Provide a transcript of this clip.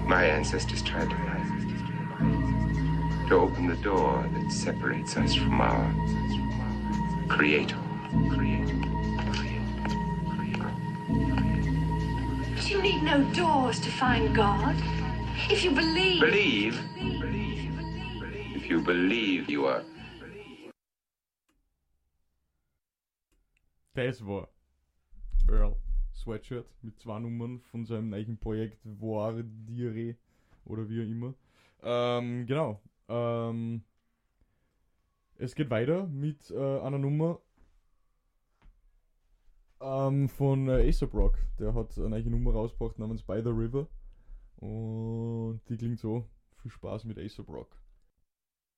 My ancestors tried to open the door that separates us from our Creator. But you need no doors to find God. If you believe... Believe? If you believe, you are... Das war Earl Sweatshirt mit 2 Nummern von seinem neuen Projekt Voir Dire oder wie auch immer. Genau. Es geht weiter mit einer Nummer von A$AP Rock. Der hat eine neue Nummer rausgebracht namens By the River und die klingt so. Viel Spaß mit A$AP Rock.